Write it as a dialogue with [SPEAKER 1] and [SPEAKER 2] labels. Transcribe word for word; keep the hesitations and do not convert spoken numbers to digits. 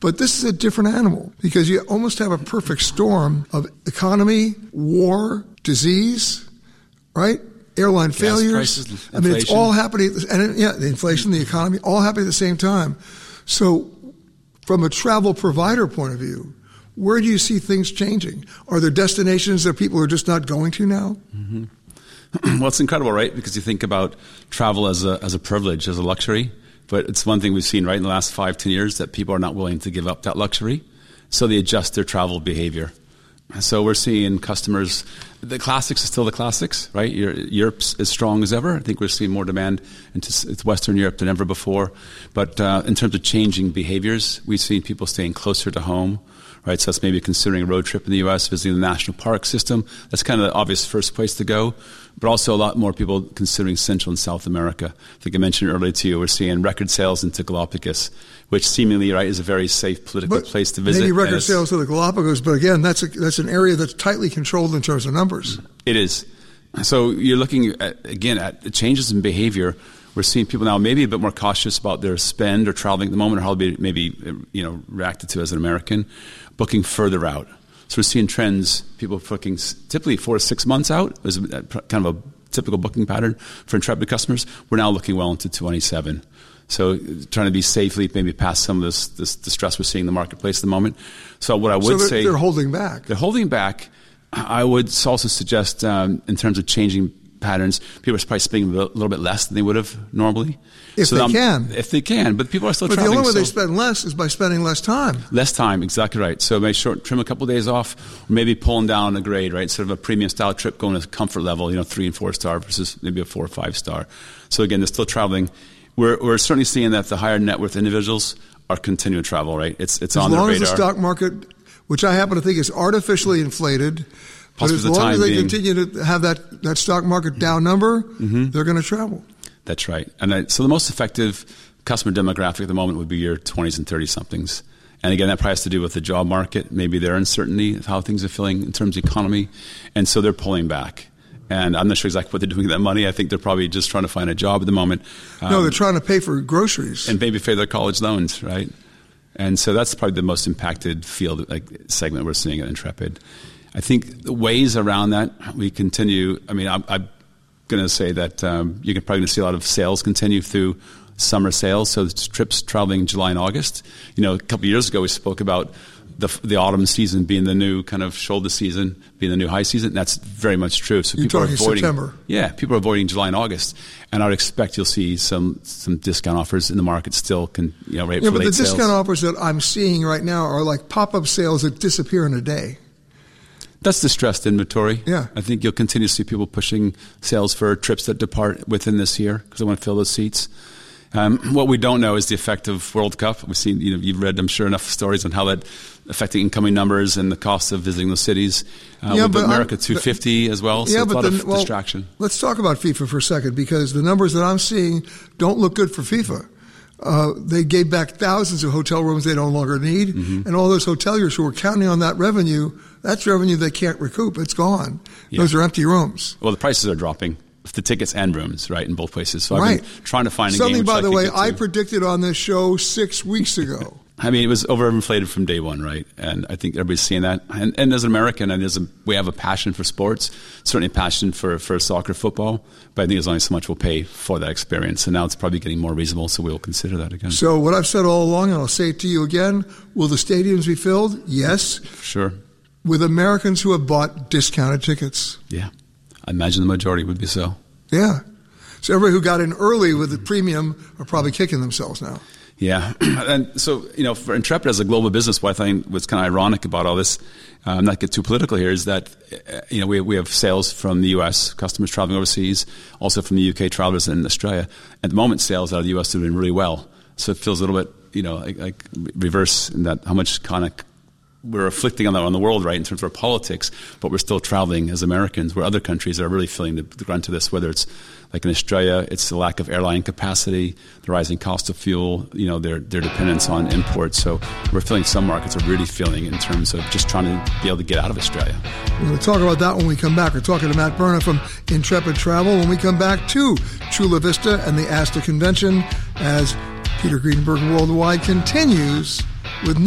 [SPEAKER 1] But this is a different animal because you almost have a perfect storm of economy, war, disease, right? Airline
[SPEAKER 2] Gas
[SPEAKER 1] failures.
[SPEAKER 2] prices,
[SPEAKER 1] I mean, it's all happening, and yeah, the inflation, the economy, all happening at the same time. So from a travel provider point of view, where do you see things changing? Are there destinations that people are just not going to now?
[SPEAKER 2] Mm-hmm. Well, it's incredible, right? Because you think about travel as a as a privilege, as a luxury. But it's one thing we've seen, right, in the last five, ten years, that people are not willing to give up that luxury. So they adjust their travel behavior. So we're seeing customers, the classics are still the classics, right? Europe's as strong as ever. I think we're seeing more demand into Western Europe than ever before. But uh, in terms of changing behaviors, we've seen people staying closer to home, right? So that's maybe considering a road trip in the U S, visiting the national park system. That's kind of the obvious first place to go. But also a lot more people considering Central and South America. I think I mentioned earlier to you, we're seeing record sales into Galapagos, which seemingly, right, is a very safe political
[SPEAKER 1] but
[SPEAKER 2] place to visit.
[SPEAKER 1] Maybe record sales to the Galapagos, but again, that's a, that's an area that's tightly controlled in terms of numbers.
[SPEAKER 2] It is. So you're looking at, again, at the changes in behavior. We're seeing people now maybe a bit more cautious about their spend or traveling at the moment, or how they maybe, you know, reacted to as an American, booking further out. So we're seeing trends, people booking typically four to six months out is kind of a typical booking pattern for Intrepid customers. We're now looking well into twenty-seven. So trying to be safely, maybe past some of this, this distress we're seeing in the marketplace at the moment. So what I would
[SPEAKER 1] so they're,
[SPEAKER 2] say...
[SPEAKER 1] they're holding back.
[SPEAKER 2] They're holding back. I would also suggest um, in terms of changing patterns, people are probably spending a little bit less than they would have normally.
[SPEAKER 1] If
[SPEAKER 2] so
[SPEAKER 1] they
[SPEAKER 2] um,
[SPEAKER 1] can.
[SPEAKER 2] If they can. But people are still
[SPEAKER 1] but
[SPEAKER 2] traveling.
[SPEAKER 1] But the only way
[SPEAKER 2] so
[SPEAKER 1] they spend less is by spending less time.
[SPEAKER 2] Less time, exactly right. So maybe short, trim a couple of days off, or maybe pulling down a grade, right? Sort of a premium style trip going to comfort level, you know, three and four star versus maybe a four or five star. So again, they're still traveling. We're, we're certainly seeing that the higher net worth individuals are continuing to travel, right? It's, it's on their radar.
[SPEAKER 1] As long as the stock market, which I happen to think is artificially inflated, but as long as they being, continue to have that, that stock market down number, mm-hmm. they're going to travel.
[SPEAKER 2] That's right. And I, so the most effective customer demographic at the moment would be your twenties and thirty-somethings. And again, that probably has to do with the job market, maybe their uncertainty of how things are feeling in terms of economy. And so they're pulling back. And I'm not sure exactly what they're doing with that money. I think they're probably just trying to find a job at the moment. Um,
[SPEAKER 1] no, they're trying to pay for groceries.
[SPEAKER 2] And maybe pay their college loans, right? And so that's probably the most impacted field, like segment we're seeing at Intrepid. I think the ways around that, we continue, I mean, I'm, I'm going to say that um, you're probably going to see a lot of sales continue through summer sales, so trips traveling July and August. You know, a couple of years ago we spoke about the the autumn season being the new kind of shoulder season, being the new high season. That's very much true. So
[SPEAKER 1] You're
[SPEAKER 2] people
[SPEAKER 1] talking
[SPEAKER 2] are avoiding
[SPEAKER 1] September.
[SPEAKER 2] Yeah, people are avoiding July and August, and I would expect you'll see some some discount offers in the market still. Can you know, right?
[SPEAKER 1] Yeah,
[SPEAKER 2] for
[SPEAKER 1] but
[SPEAKER 2] late
[SPEAKER 1] the discount
[SPEAKER 2] sales.
[SPEAKER 1] offers that I'm seeing right now are like pop-up sales that disappear in a day.
[SPEAKER 2] That's distressed inventory.
[SPEAKER 1] Yeah.
[SPEAKER 2] I think you'll continue to see people pushing sales for trips that depart within this year because they want to fill those seats. Um, what we don't know is the effect of World Cup. We've seen, you know, you've read, I'm sure, enough stories on how that affecting incoming numbers and the cost of visiting those cities. Uh,
[SPEAKER 1] yeah,
[SPEAKER 2] with
[SPEAKER 1] but
[SPEAKER 2] America
[SPEAKER 1] I'm,
[SPEAKER 2] two fifty as well, so
[SPEAKER 1] yeah,
[SPEAKER 2] it's a lot
[SPEAKER 1] then,
[SPEAKER 2] of
[SPEAKER 1] well,
[SPEAKER 2] distraction.
[SPEAKER 1] Let's talk about FIFA for a second because the numbers that I'm seeing don't look good for FIFA. Uh, they gave back thousands of hotel rooms they no longer need, mm-hmm. and all those hoteliers who were counting on that revenue, that's revenue they can't recoup. It's gone. Yeah. Those are empty rooms.
[SPEAKER 2] Well, the prices are dropping. The tickets and rooms, right, in both places. So
[SPEAKER 1] right.
[SPEAKER 2] I've been trying to find a
[SPEAKER 1] Something,
[SPEAKER 2] game.
[SPEAKER 1] by
[SPEAKER 2] I
[SPEAKER 1] the way, I
[SPEAKER 2] to.
[SPEAKER 1] predicted on this show six weeks ago.
[SPEAKER 2] I mean, it was overinflated from day one, right? And I think everybody's seeing that. And, and as an American, and as a, we have a passion for sports, certainly a passion for, for soccer, football, but I think there's only so much we'll pay for that experience. And now it's probably getting more reasonable, so we'll consider that again.
[SPEAKER 1] So what I've said all along, and I'll say it to you again, will the stadiums be filled? Yes.
[SPEAKER 2] Sure.
[SPEAKER 1] With Americans who have bought discounted tickets.
[SPEAKER 2] Yeah. I imagine the majority would be so.
[SPEAKER 1] Yeah. So everybody who got in early with the premium are probably kicking themselves now.
[SPEAKER 2] Yeah. And so, you know, for Intrepid as a global business, what I think what's kind of ironic about all this, um, not get too political here, is that, uh, you know, we, we have sales from the U S, customers traveling overseas, also from the U K travelers in Australia. At the moment, sales out of the U S are doing really well. So it feels a little bit, you know, like, like reverse in that how much kind of we're afflicting on the, on the world, right, in terms of our politics, but we're still traveling as Americans, where other countries are really feeling the, the grunt of this, whether it's like in Australia, it's the lack of airline capacity, the rising cost of fuel, you know, their their dependence on imports. So we're feeling some markets are really feeling in terms of just trying to be able to get out of Australia.
[SPEAKER 1] We're going to talk about that when we come back. We're talking to Matt Berna from Intrepid Travel when we come back to Chula Vista and the ASTA Convention as Peter Greenberg Worldwide continues with